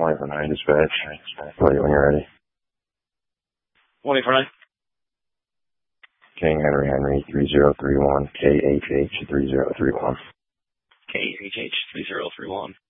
2049 dispatch. Tell you when you're ready. 2049. King Henry 3031, KHH 3031. KHH 3031.